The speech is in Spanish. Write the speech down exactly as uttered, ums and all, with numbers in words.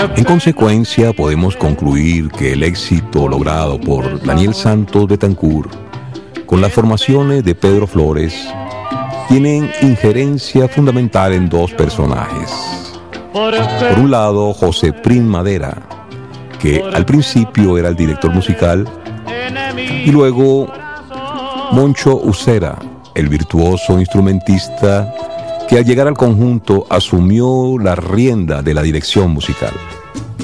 En consecuencia, podemos concluir que el éxito logrado por Daniel Santos Betancur con las formaciones de Pedro Flores tienen injerencia fundamental en dos personajes. Por un lado, José Prim Madera, que al principio era el director musical, y luego Moncho Ucera, el virtuoso instrumentista que al llegar al conjunto asumió la rienda de la dirección musical.